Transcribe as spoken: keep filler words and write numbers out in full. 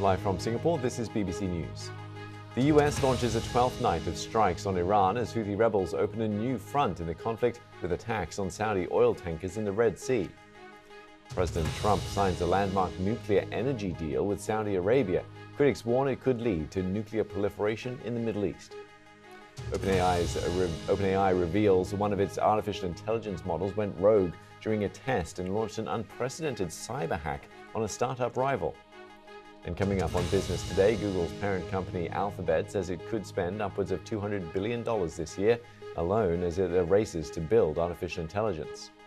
Live from Singapore, this is B B C News. The U S launches a twelfth night of strikes on Iran as Houthi rebels open a new front in the conflict with attacks on Saudi oil tankers in the Red Sea. President Trump signs a landmark nuclear energy deal with Saudi Arabia. Critics warn it could lead to nuclear proliferation in the Middle East. OpenAI's, uh, OpenAI reveals one of its artificial intelligence models went rogue during a test and launched an unprecedented cyber hack on a startup rival. And coming up on Business Today, Google's parent company Alphabet says it could spend upwards of two hundred billion dollars this year alone as it races to build artificial intelligence.